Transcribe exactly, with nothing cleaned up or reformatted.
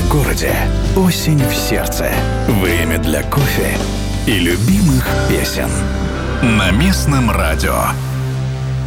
в городе, осень в сердце. Время для кофе и любимых песен. На местном радио.